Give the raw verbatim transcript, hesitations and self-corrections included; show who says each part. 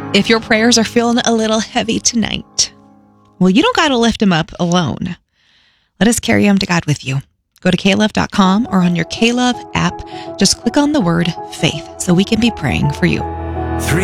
Speaker 1: If your prayers are feeling a little heavy tonight, well, you don't got to lift them up alone. Let us carry them to God with you. Go to K Love dot com or on your K Love app. Just click on the word faith so we can be praying for you.